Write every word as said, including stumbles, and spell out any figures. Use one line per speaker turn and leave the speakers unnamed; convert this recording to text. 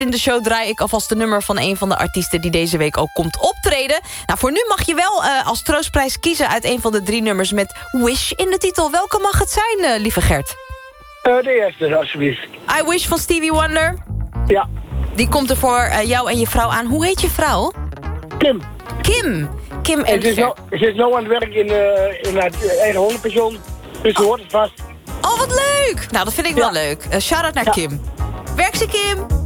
in de show draai ik alvast de nummer van een van de artiesten... die deze week ook komt optreden. Nou, voor nu mag je wel uh, als troostprijs kiezen... uit een van de drie nummers met Wish in de titel. Welke mag het zijn, uh, lieve Gert?
Uh, de eerste, alsjeblieft.
I Wish van Stevie Wonder.
Ja.
Die komt er voor uh, jou en je vrouw aan. Hoe heet je vrouw?
Kim.
Kim. Kim en
en ze is, nou, ze is nou aan het werk in, uh, in haar eigen hondenpension. Dus ze hoort het vast.
Oh, wat leuk! Nou, dat vind ik
ja.
wel leuk. Uh, shout-out naar
ja.
Kim. Werk ze, Kim!